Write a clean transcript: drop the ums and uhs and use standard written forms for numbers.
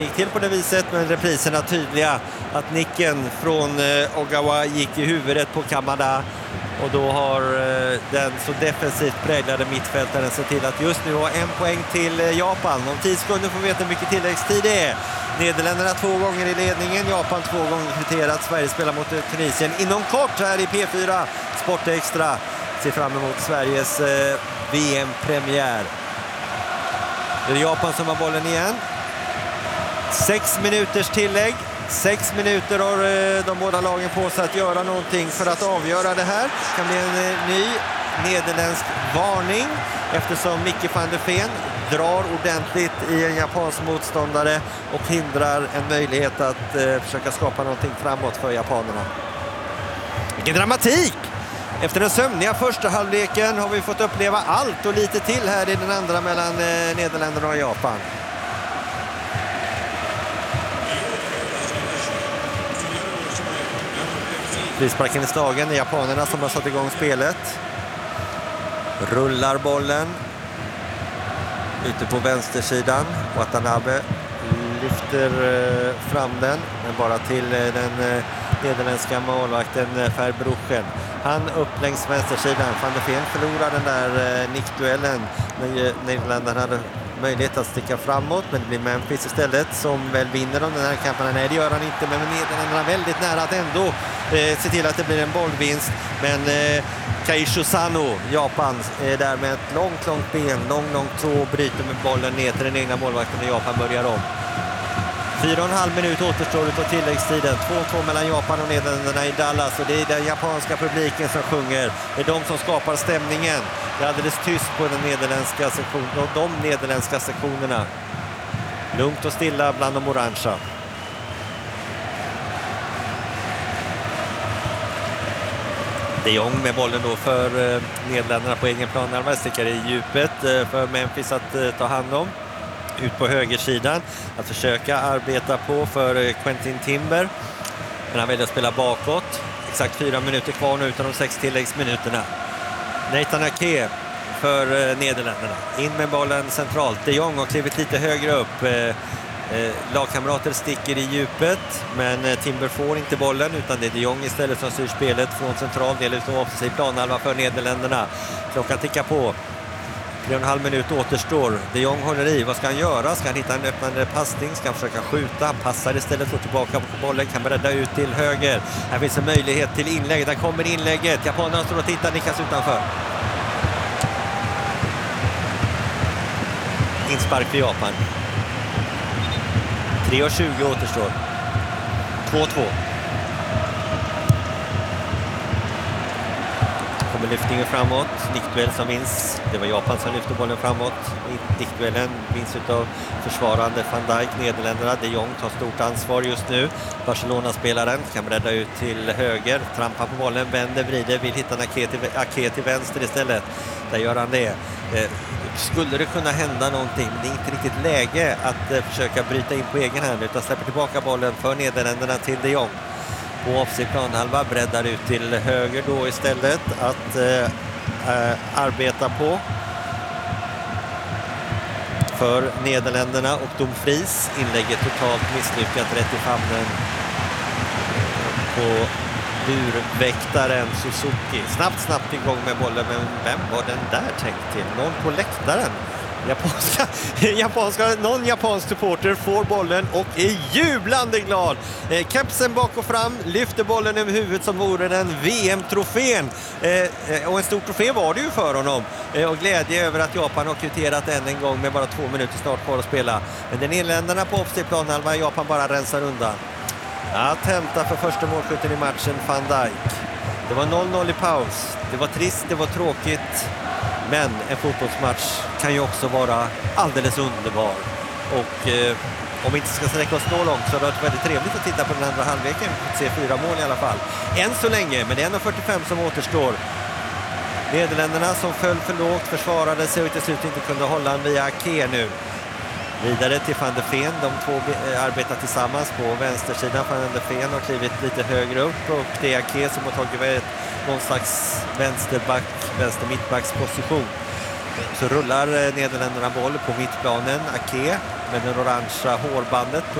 gick till på det viset, men repriserna tydliga att nicken från Ogawa gick i huvudet på Kamada. Och då har den så defensivt präglade mittfältaren sett till att just nu har 1 poäng till Japan. Om 10 sekunder får vi veta hur mycket tilläggstid det är. Nederländerna 2 gånger i ledningen, Japan 2 gånger kvitterat. Sverige spelar mot Tunisien inom kort här i P4 Sport Extra. Ser fram emot Sveriges VM-premiär. Det är Japan som har bollen igen. 6 minuters tillägg. 6 minuter har de båda lagen på sig att göra någonting för att avgöra det här. Det kan bli en ny nederländsk varning eftersom Micke van der Ven drar ordentligt i en japansk motståndare och hindrar en möjlighet att försöka skapa någonting framåt för japanerna. Vilken dramatik! Efter den sömniga första halvleken har vi fått uppleva allt och lite till här i den andra mellan Nederländerna och Japan. Frisparken i slagen, det är japanerna som har satt igång spelet. Rullar bollen ute på vänstersidan. Watanabe lyfter fram den, men bara till den nederländska målvakten Verbruggen. Han upp längs vänstersidan. Van der Ven förlorar den där nickduellen när Nederländerna hade möjlighet att sticka framåt, men det blir Memphis istället som väl vinner om den här kampen. Nej, det gör han inte, men Nederländerna är väldigt nära att ändå se till att det blir en bollvinst. Men Keisho Sano, Japan, är där med ett långt ben, långt tå, bryter med bollen ner till den egna målvakten och Japan börjar om. 4,5 minut återstår av tilläggstiden. 2-2 mellan Japan och Nederländerna i Dallas. Och det är den japanska publiken som sjunger. Det är de som skapar stämningen. Det är alldeles tyst på den nederländska sektionen och de nederländska sektionerna. Lugnt och stilla bland de orangea. De Jong med bollen då för Nederländerna på egen plan. Närmare stickar i djupet för Memphis att ta hand om. Ut på högersidan att försöka arbeta på för Quentin Timber, men han väljer att spela bakåt. Exakt 4 minuter kvar nu utan de 6 tilläggsminuterna. Nathan Ake för Nederländerna, in med bollen centralt. De Jong har klivit lite högre upp. Lagkamrater sticker i djupet, men Timber får inte bollen, utan det är De Jong istället som styr spelet från central del utav offensiv planhalva för Nederländerna. Klockan tickar på. 3,5 minut återstår. De Jong håller i. Vad ska han göra? Ska han hitta en öppnande passning? Ska han försöka skjuta? Han passar istället, får tillbaka på bollen. Kan bredda ut till höger. Här finns en möjlighet till inlägg. Där kommer inlägget. Japanerna står och tittar. Nickas utanför. Inspark för Japan. 3:20 återstår. 2-2. Lyftningen framåt, nickduell som vinns. Det var Japan som lyfte bollen framåt. Nickduellen vinns utav försvarande Van Dijk, Nederländerna. De Jong tar stort ansvar just nu. Barcelona-spelaren kan bredda ut till höger, trampar på bollen, vänder, vrider, vill hitta Ake till vänster istället. Där gör han det. Skulle det kunna hända någonting, men det är inte riktigt läge att försöka bryta in på egen hand, utan släpper tillbaka bollen för Nederländerna till De Jong. På offensiv planhalva, breddar ut till höger då istället att arbeta på för Nederländerna och Dumfries. Inlägget totalt misslyckat, rätt i famnen på burväktaren Suzuki. Snabbt igång med bollen, men vem var den där tänkt till? Någon på läktaren. Någon japansk supporter får bollen och är jublande glad. Kepsen bak och fram, lyfter bollen över huvudet som vore den VM-trofén. Och en stor trofé var det ju för honom. Och glädje över att Japan har kvitterat än en gång med bara 2 minuter snart kvar att spela. Men den Nederländerna på offensiv planhalva, Japan bara rensar undan. Att hämta för första målskytten i matchen, Van Dijk. Det var 0-0 i paus. Det var trist, det var tråkigt. Men en fotbollsmatch kan ju också vara alldeles underbar. Och om vi inte ska sträcka oss så långt så har det varit väldigt trevligt att titta på den andra halvleken. Se 4 mål i alla fall. Än så länge, men det är 1:45 som återstår. Nederländerna som föll för lågt, försvarade sig och till slut inte kunde hålla en via Ake nu. Vidare till Van der Ven. De två arbetar tillsammans på vänstersidan. Van der Ven har klivit lite högre upp och det är Ake som har tagit någon slags vänster mittbacksposition. Så rullar Nederländerna boll på mittplanen. Ake med det orangea hårbandet.